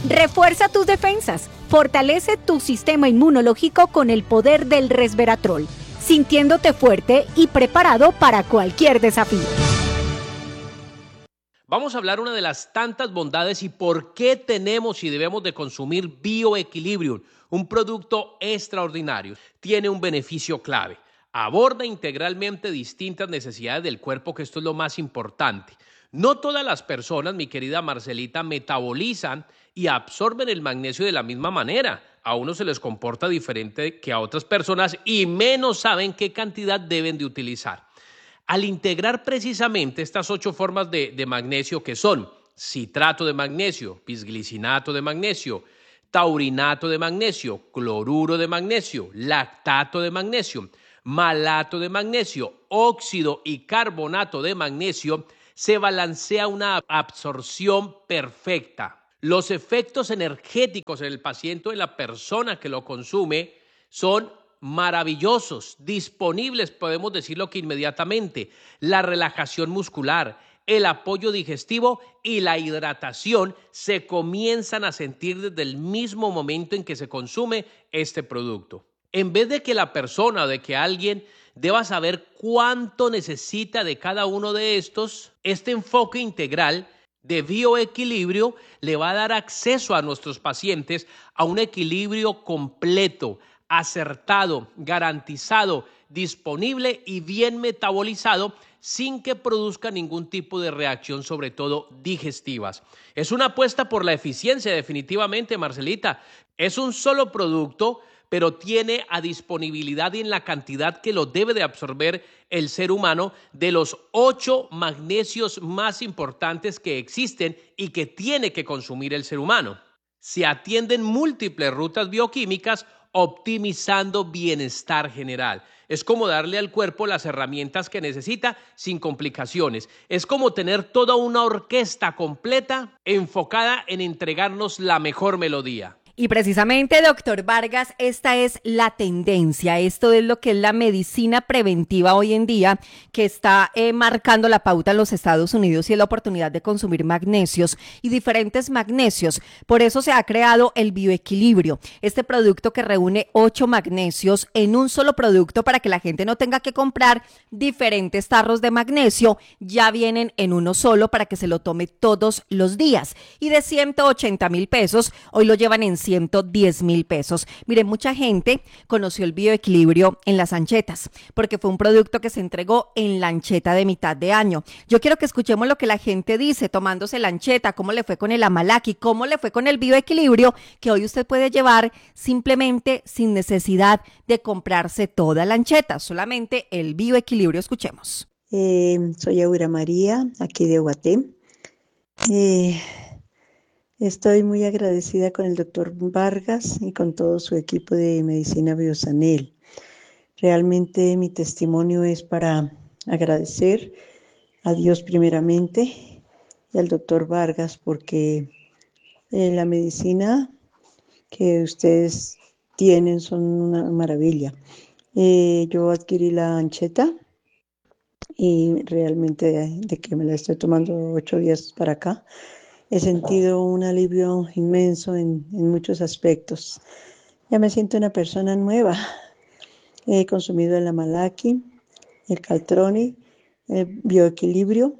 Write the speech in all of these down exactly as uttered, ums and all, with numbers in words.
Refuerza tus defensas, fortalece tu sistema inmunológico con el poder del resveratrol, sintiéndote fuerte y preparado para cualquier desafío. Vamos a hablar una de las tantas bondades y por qué tenemos y debemos de consumir Bioequilibrium, un producto extraordinario. Tiene un beneficio clave. Aborda integralmente distintas necesidades del cuerpo, que esto es lo más importante. No todas las personas, mi querida Marcelita, metabolizan y absorben el magnesio de la misma manera. A unos se les comporta diferente que a otras personas y menos saben qué cantidad deben de utilizar. Al integrar precisamente estas ocho formas de, de magnesio, que son citrato de magnesio, bisglicinato de magnesio, taurinato de magnesio, cloruro de magnesio, lactato de magnesio, malato de magnesio, óxido y carbonato de magnesio, se balancea una absorción perfecta. Los efectos energéticos en el paciente o en la persona que lo consume son maravillosos, disponibles, podemos decirlo que inmediatamente. La relajación muscular, el apoyo digestivo y la hidratación se comienzan a sentir desde el mismo momento en que se consume este producto. En vez de que la persona o de que alguien deba saber cuánto necesita de cada uno de estos, este enfoque integral de bioequilibrio le va a dar acceso a nuestros pacientes a un equilibrio completo, acertado, garantizado, disponible y bien metabolizado sin que produzca ningún tipo de reacción, sobre todo digestivas. Es una apuesta por la eficiencia, definitivamente, Marcelita. Es un solo producto, pero tiene a disponibilidad y en la cantidad que lo debe de absorber el ser humano de los ocho magnesios más importantes que existen y que tiene que consumir el ser humano. Se atienden múltiples rutas bioquímicas optimizando bienestar general. Es como darle al cuerpo las herramientas que necesita sin complicaciones. Es como tener toda una orquesta completa enfocada en entregarnos la mejor melodía. Y precisamente, doctor Vargas, esta es la tendencia, esto es lo que es la medicina preventiva hoy en día, que está eh, marcando la pauta en los Estados Unidos y es la oportunidad de consumir magnesios y diferentes magnesios. Por eso se ha creado el bioequilibrio, este producto que reúne ocho magnesios en un solo producto para que la gente no tenga que comprar diferentes tarros de magnesio, ya vienen en uno solo para que se lo tome todos los días. Y de ciento ochenta mil pesos, hoy lo llevan en ciento diez mil pesos. Miren, mucha gente conoció el bioequilibrio en las anchetas, porque fue un producto que se entregó en la ancheta de mitad de año. Yo quiero que escuchemos lo que la gente dice tomándose la ancheta, cómo le fue con el Amalaki, cómo le fue con el bioequilibrio, que hoy usted puede llevar simplemente sin necesidad de comprarse toda la ancheta, solamente el bioequilibrio. Escuchemos. Eh, soy Aura María, aquí de Guaté. Eh, Estoy muy agradecida con el doctor Vargas y con todo su equipo de Medicina Biosanel. Realmente mi testimonio es para agradecer a Dios primeramente y al doctor Vargas porque eh, la medicina que ustedes tienen son una maravilla. Eh, yo adquirí la ancheta y realmente de, de que me la estoy tomando ocho días para acá, he sentido un alivio inmenso en, en muchos aspectos. Ya me siento una persona nueva. He consumido el Amalaki, el Caltroni, el bioequilibrio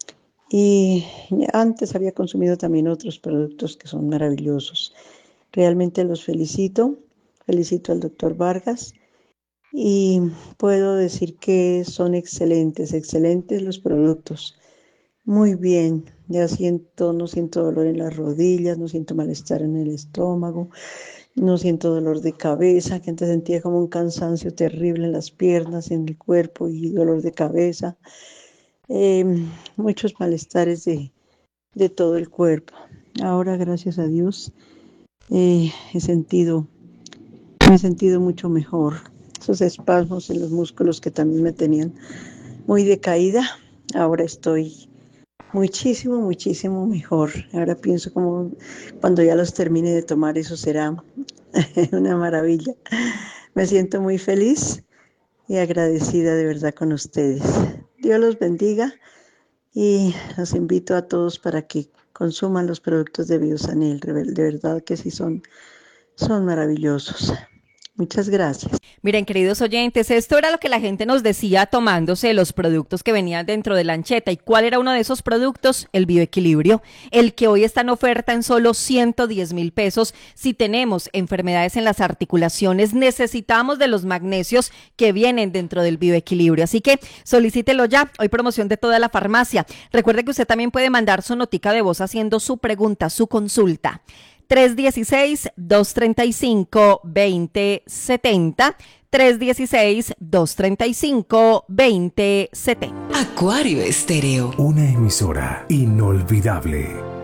y antes había consumido también otros productos que son maravillosos. Realmente los felicito, felicito al doctor Vargas y puedo decir que son excelentes, excelentes los productos. Muy bien, ya siento, no siento dolor en las rodillas, no siento malestar en el estómago, no siento dolor de cabeza, que antes sentía como un cansancio terrible en las piernas, en el cuerpo y dolor de cabeza. Eh, muchos malestares de, de todo el cuerpo. Ahora, gracias a Dios, eh, he sentido, me he sentido mucho mejor. Esos espasmos en los músculos que también me tenían muy decaída, ahora estoy muchísimo, muchísimo mejor. Ahora pienso como cuando ya los termine de tomar, eso será una maravilla. Me siento muy feliz y agradecida de verdad con ustedes. Dios los bendiga y los invito a todos para que consuman los productos de Biosanel, de verdad que sí son, son maravillosos. Muchas gracias. Miren, queridos oyentes, esto era lo que la gente nos decía tomándose los productos que venían dentro de la ancheta. ¿Y cuál era uno de esos productos? El Bioequilibrio, el que hoy está en oferta en solo ciento diez mil pesos. Si tenemos enfermedades en las articulaciones, necesitamos de los magnesios que vienen dentro del Bioequilibrio. Así que solicítelo ya. Hoy promoción de toda la farmacia. Recuerde que usted también puede mandar su notica de voz haciendo su pregunta, su consulta. tres uno seis, dos tres cinco, dos cero siete cero, tres uno seis, dos tres cinco, dos cero siete cero. Acuario Estéreo. Una emisora inolvidable.